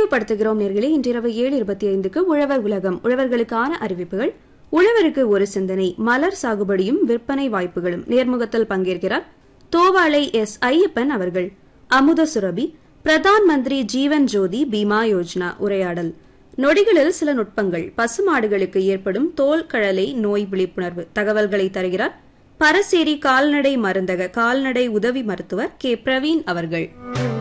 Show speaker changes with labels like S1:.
S1: நினைவுபடுத்துகிறோம் நேர்களே, இன்றிரவு 7:25க்கு உழவர் உலகம், உழவர்களுக்கான அறிவிப்புகள், உழவருக்கு ஒரு சிந்தனை, மலர் சாகுபடியும் விற்பனை வாய்ப்புகளும். நேர்முகத்தில் பங்கேற்கிறார் தோவாளை எஸ். ஐயப்பன் அவர்கள். அமுத சுரபி, பிரதான் மந்திரி ஜீவன் ஜோதி பீமா யோஜனா உரையாடல். நொடிகளில் சில நுட்பங்கள், பசுமாடுகளுக்கு ஏற்படும் தோல் கழலை நோய் விழிப்புணர்வு தகவல்களை தருகிறார் பரசேரி கால்நடை மருந்தக கால்நடை உதவி மருத்துவர் கே. பிரவீன் அவர்கள்.